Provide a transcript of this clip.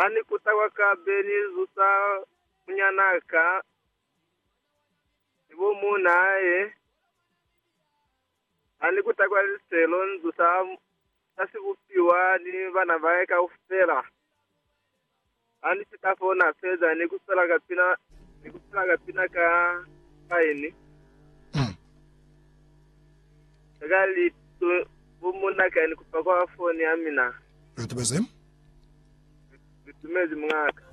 Ani kutawa ka beni zusa munyanaka. Ibo munae. Ani kutawa selon zusa asibupiwa ni bana bae ka ufela. Ani sitafona feza ni kusala kapina ka kaini. Gali tu bumunaka ni kupakwa foni amina. Utubeze? Bitumezi mwaka.